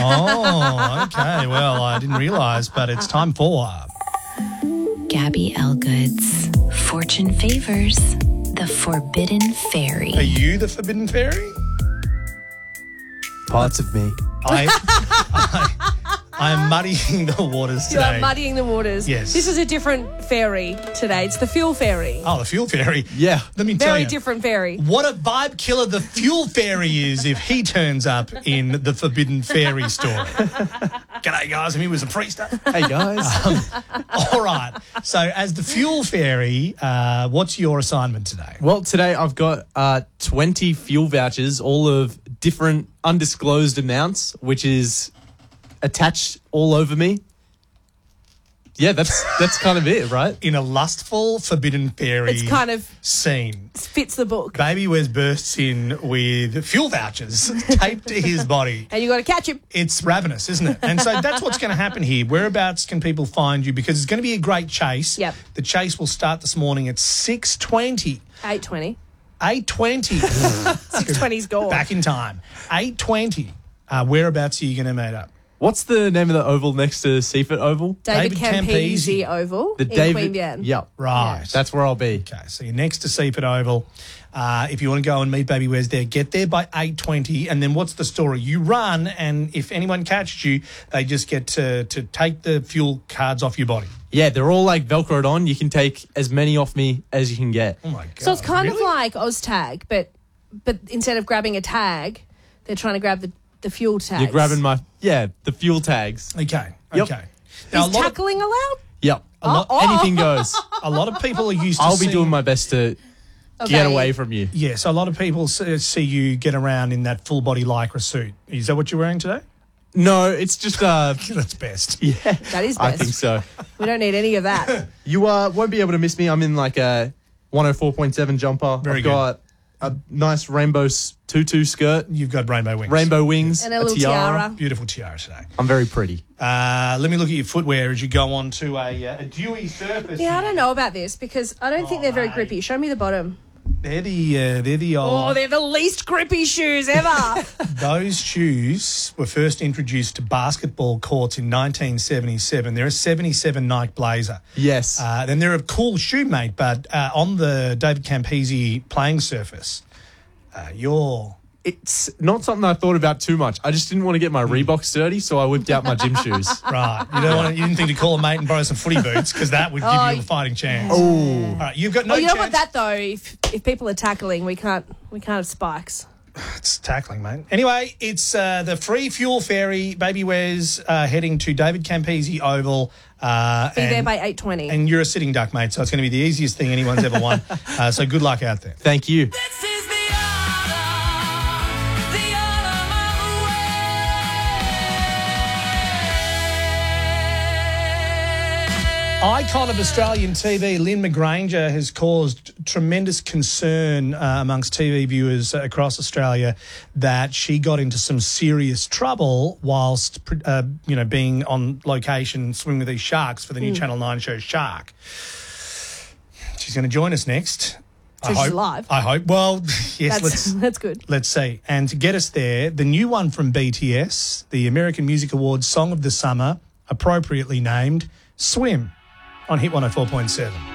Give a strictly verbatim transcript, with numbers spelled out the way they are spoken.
Oh, okay. Well, I didn't realise, but it's time for... Gabby Elgood's Fortune Favors the Forbidden Fairy. Are you the Forbidden Fairy? Parts of me. I, I, I am muddying the waters You today. are muddying the waters. Yes. This is a different fairy today. It's the fuel fairy. Oh, the Fuel Fairy. Yeah. Let me tell Very you. different fairy. What a vibe killer the Fuel Fairy is if he turns up in the Forbidden Fairy story. G'day, guys. I'm here with some free stuff. Hey, guys. All right. So, as the Fuel Fairy, uh, what's your assignment today? Well, today I've got uh, twenty fuel vouchers, all of different undisclosed amounts, which is attached all over me. Yeah, that's that's kind of it, right? In a lustful Forbidden Fairy It's kind of scene, fits the book. Baby Wes bursts in with fuel vouchers taped to his body. And you got to catch him. It's ravenous, isn't it? And so that's what's going to happen here. Whereabouts can people find you? Because it's going to be a great chase. Yep. The chase will start this morning at six twenty. eight twenty. eight twenty. six twenty's gone. Back in time. eight twenty. Uh, whereabouts are you going to meet up? What's the name of the oval next to Seaford Oval? David, David Campese Campese. Oval The in David. Queanbeyan. Yep. Right. Yes. That's where I'll be. Okay, so you're next to Seaford Oval. Uh, if you want to go and meet Baby Wes there, get there by eight twenty. And then what's the story? You run, and if anyone catches you, they just get to, to take the fuel cards off your body. Yeah, they're all like Velcroed on. You can take as many off me as you can get. Oh, my God. So it's kind Really? of like OzTag, but but instead of grabbing a tag, they're trying to grab the, the fuel tags. You're grabbing my, yeah, the fuel tags. Okay, Yep. okay. Now, a Is lot, of, tackling allowed? Yep. a, lot, Oh. Anything goes. a lot of people are used to I'll be seeing- doing my best to Okay. get away from you. Yeah, so a lot of people see see you get around in that full body lycra suit. Is that what you're wearing today? No, it's just, uh, That's best. yeah. That is I best. think so. We don't need any of that. You uh, won't be able to miss me. I'm in like a one oh four point seven jumper. Very I've good. got a nice rainbow s- tutu skirt, You've got rainbow wings. rainbow wings, And a little tiara. Beautiful tiara today. I'm very pretty. Uh, let me look at your footwear as you go on to a, uh, a dewy surface. Yeah, I don't know about this because I don't think they're very mate. grippy. Show me the bottom. They're the uh, they're the old. Oh, they're the least grippy shoes ever. Those shoes were first introduced to basketball courts in nineteen seventy-seven. They're a seventy-seven Nike Blazer. Yes. Uh, then they're a cool shoe, mate, but uh, on the David Campese playing surface, uh, you're... It's not something I thought about too much. I just didn't want to get my Reeboks dirty, so I whipped out my gym shoes. Right. You don't want to, you didn't think to call a mate and borrow some footy boots because that would give Oh, you a fighting chance. Oh. All right, you've got no well, you know chance. what? That though, if if people are tackling, we can't we can't have spikes. It's tackling, mate. Anyway, it's uh, the free fuel ferry. Baby Wes uh, heading to David Campese Oval. Uh, Be and, there by eight twenty. and you're a sitting duck, mate, so it's going to be the easiest thing anyone's ever won. Uh, so good luck out there. Thank you. This is the autumn, the autumn of Wales. Icon of Australian T V, Lynn McGranger, has caused tremendous concern uh, amongst T V viewers across Australia that she got into some serious trouble whilst, uh, you know, being on location swimming with these sharks for the new Channel nine show Shark. She's going to join us next. So I she's hope. live? I hope. Well, yes, That's let's that's good. let's see. And to get us there, the new one from B T S, the American Music Awards Song of the Summer, appropriately named Swim, on Hit one oh four point seven.